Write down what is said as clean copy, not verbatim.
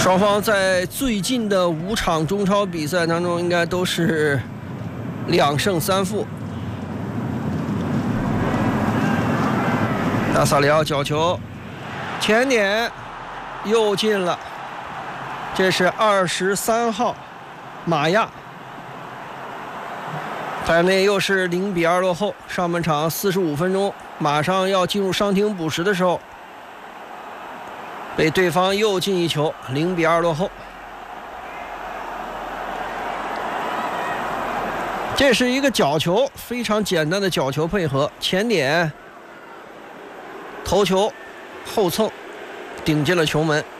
双方在最近的5场中超比赛当中，应该都是2胜3负。纳萨里奥角球，前点又进了，这是23号马亚。海内又是0比2落后，上半场45分钟，马上要进入伤停补时的时候，被对方又进一球，0比2落后。这是一个角球，非常简单的角球配合，前点头球后蹭顶进了球门。